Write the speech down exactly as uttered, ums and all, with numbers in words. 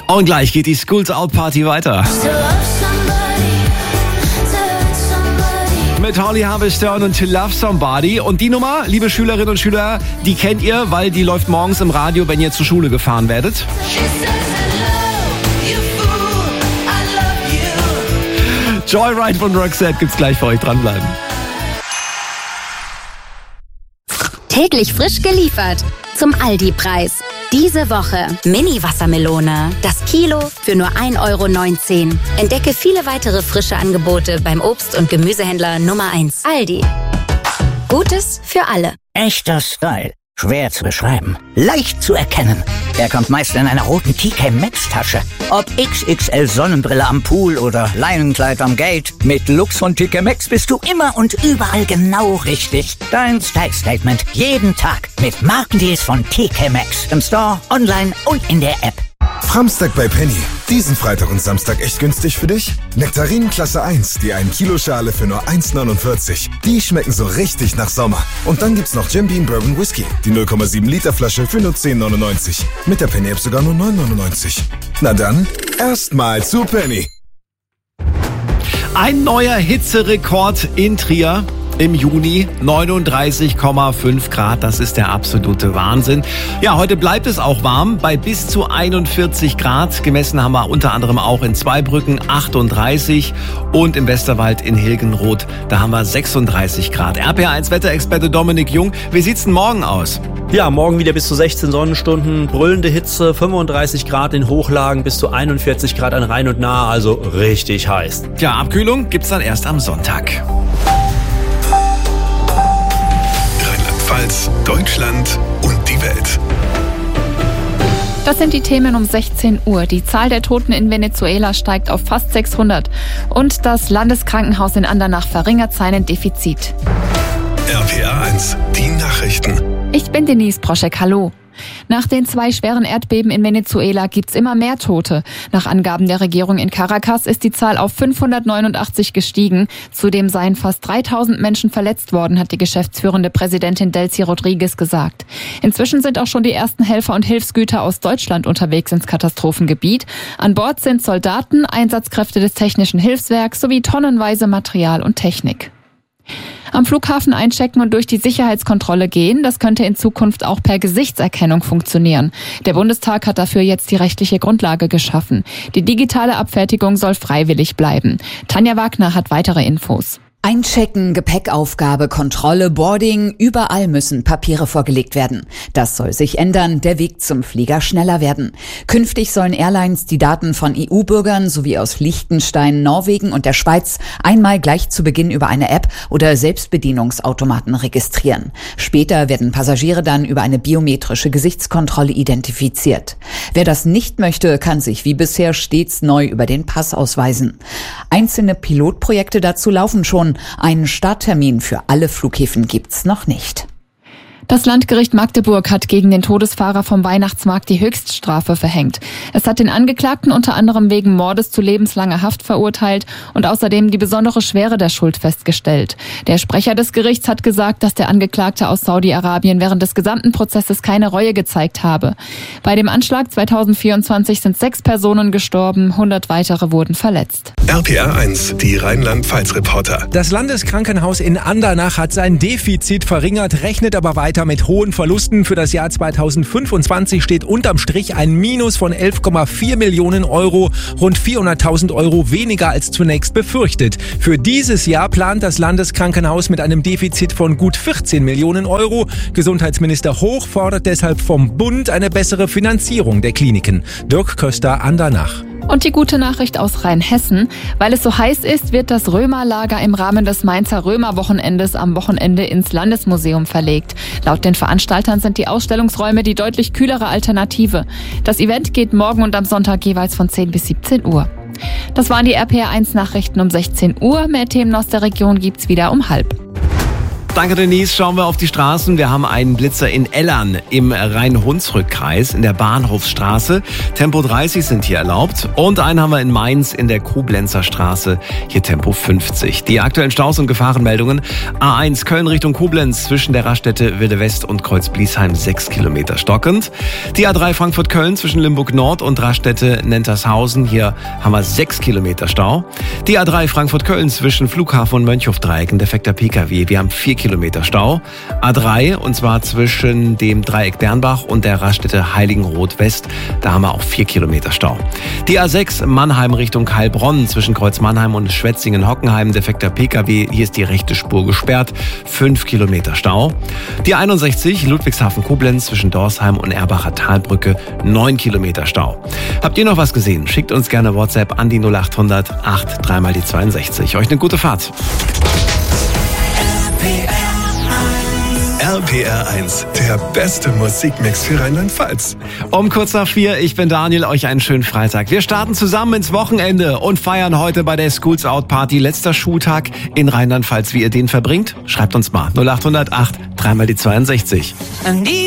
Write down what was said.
Und gleich geht die Schools Out Party weiter. Mit Holly Harvester und To Love Somebody. Und die Nummer, liebe Schülerinnen und Schüler, die kennt ihr, weil die läuft morgens im Radio, wenn ihr zur Schule gefahren werdet. Joyride von Roxette gibt's gleich für euch, dranbleiben. Täglich frisch geliefert zum Aldi-Preis. Diese Woche Mini-Wassermelone. Das Kilo für nur ein Euro neunzehn. Entdecke viele weitere frische Angebote beim Obst- und Gemüsehändler Nummer eins. Aldi. Gutes für alle. Echter Style. Schwer zu beschreiben. Leicht zu erkennen. Er kommt meist in einer roten T K Maxx Tasche. Ob X X L Sonnenbrille am Pool oder Leinenkleid am Gate. Mit Lux von T K Maxx bist du immer und überall genau richtig. Dein Style Statement. Jeden Tag mit Markendeals von T K Maxx. Im Store, online und in der App. Framstag bei Penny. Diesen Freitag und Samstag echt günstig für dich? Nektarinen Klasse eins, die ein Kilo Schale für nur eins neunundvierzig. Die schmecken so richtig nach Sommer. Und dann gibt's noch Jim Beam Bourbon Whisky. Die null Komma sieben Liter Flasche für nur zehn neunundneunzig. Mit der Penny App sogar nur neun neunundneunzig. Na dann, erstmal zu Penny. Ein neuer Hitzerekord in Trier. Im Juni neununddreißig Komma fünf Grad, das ist der absolute Wahnsinn. Ja, heute bleibt es auch warm bei bis zu einundvierzig Grad. Gemessen haben wir unter anderem auch in Zweibrücken achtunddreißig und im Westerwald in Hilgenroth, da haben wir sechsunddreißig Grad. R P R eins Wetterexperte Dominik Jung, wie sieht's denn morgen aus? Ja, morgen wieder bis zu sechzehn Sonnenstunden, brüllende Hitze, fünfunddreißig Grad in Hochlagen, bis zu einundvierzig Grad an Rhein und Nahe, also richtig heiß. Ja, Abkühlung gibt's dann erst am Sonntag. Deutschland und die Welt. Das sind die Themen um sechzehn Uhr. Die Zahl der Toten in Venezuela steigt auf fast sechshundert. Und das Landeskrankenhaus in Andernach verringert seinen Defizit. R P R eins, die Nachrichten. Ich bin Denise Proschek, hallo. Nach den zwei schweren Erdbeben in Venezuela gibt's immer mehr Tote. Nach Angaben der Regierung in Caracas ist die Zahl auf fünfhundertneunundachtzig gestiegen. Zudem seien fast dreitausend Menschen verletzt worden, hat die geschäftsführende Präsidentin Delcy Rodriguez gesagt. Inzwischen sind auch schon die ersten Helfer und Hilfsgüter aus Deutschland unterwegs ins Katastrophengebiet. An Bord sind Soldaten, Einsatzkräfte des Technischen Hilfswerks sowie tonnenweise Material und Technik. Am Flughafen einchecken und durch die Sicherheitskontrolle gehen, das könnte in Zukunft auch per Gesichtserkennung funktionieren. Der Bundestag hat dafür jetzt die rechtliche Grundlage geschaffen. Die digitale Abfertigung soll freiwillig bleiben. Tanja Wagner hat weitere Infos. Einchecken, Gepäckaufgabe, Kontrolle, Boarding, überall müssen Papiere vorgelegt werden. Das soll sich ändern, der Weg zum Flieger schneller werden. Künftig sollen Airlines die Daten von E U-Bürgern sowie aus Liechtenstein, Norwegen und der Schweiz einmal gleich zu Beginn über eine App oder Selbstbedienungsautomaten registrieren. Später werden Passagiere dann über eine biometrische Gesichtskontrolle identifiziert. Wer das nicht möchte, kann sich wie bisher stets neu über den Pass ausweisen. Einzelne Pilotprojekte dazu laufen schon. Einen Starttermin für alle Flughäfen gibt's noch nicht. Das Landgericht Magdeburg hat gegen den Todesfahrer vom Weihnachtsmarkt die Höchststrafe verhängt. Es hat den Angeklagten unter anderem wegen Mordes zu lebenslanger Haft verurteilt und außerdem die besondere Schwere der Schuld festgestellt. Der Sprecher des Gerichts hat gesagt, dass der Angeklagte aus Saudi-Arabien während des gesamten Prozesses keine Reue gezeigt habe. Bei dem Anschlag zweitausendvierundzwanzig sind sechs Personen gestorben, hundert weitere wurden verletzt. R P R eins, die Rheinland-Pfalz-Reporter. Das Landeskrankenhaus in Andernach hat sein Defizit verringert, rechnet aber weiter mit hohen Verlusten. Für das Jahr zweitausendfünfundzwanzig steht unterm Strich ein Minus von elf Komma vier Millionen Euro, rund vierhunderttausend Euro weniger als zunächst befürchtet. Für dieses Jahr plant das Landeskrankenhaus mit einem Defizit von gut vierzehn Millionen Euro. Gesundheitsminister Hoch fordert deshalb vom Bund eine bessere Finanzierung der Kliniken. Dirk Köster, Andernach. Und die gute Nachricht aus Rheinhessen. Weil es so heiß ist, wird das Römerlager im Rahmen des Mainzer Römerwochenendes am Wochenende ins Landesmuseum verlegt. Laut den Veranstaltern sind die Ausstellungsräume die deutlich kühlere Alternative. Das Event geht morgen und am Sonntag jeweils von zehn bis siebzehn Uhr. Das waren die R P R eins Nachrichten um sechzehn Uhr. Mehr Themen aus der Region gibt's wieder um halb. Danke, Denise. Schauen wir auf die Straßen. Wir haben einen Blitzer in Ellern im Rhein-Hunsrück-Kreis in der Bahnhofsstraße. Tempo dreißig sind hier erlaubt. Und einen haben wir in Mainz in der Koblenzer Straße. Hier Tempo fünfzig. Die aktuellen Staus und Gefahrenmeldungen. A eins Köln Richtung Koblenz zwischen der Raststätte Wilde West und Kreuz-Bliesheim sechs Kilometer stockend. Die A drei Frankfurt-Köln zwischen Limburg Nord und Raststätte Nentershausen. Hier haben wir sechs Kilometer Stau. Die A drei Frankfurt-Köln zwischen Flughafen und Mönchhofdreieck, ein defekter Pkw. Wir haben vier Kilometer Stau. A drei, und zwar zwischen dem Dreieck Dernbach und der Raststätte Heiligenroth West. Da haben wir auch vier Kilometer Stau. Die A sechs Mannheim Richtung Heilbronn zwischen Kreuz Mannheim und Schwetzingen-Hockenheim, defekter Pkw. Hier ist die rechte Spur gesperrt. fünf Kilometer Stau. Die einundsechzig Ludwigshafen-Koblenz zwischen Dorsheim und Erbacher Talbrücke. neun Kilometer Stau. Habt ihr noch was gesehen? Schickt uns gerne WhatsApp an die null acht hundert acht drei mal die zweiundsechzig. Euch eine gute Fahrt. R P R eins, der beste Musikmix für Rheinland-Pfalz. Um kurz nach vier, ich bin Daniel, euch einen schönen Freitag. Wir starten zusammen ins Wochenende und feiern heute bei der Schools Out Party. Letzter Schultag in Rheinland-Pfalz. Wie ihr den verbringt? Schreibt uns mal null acht hundert acht drei mal die zweiundsechzig.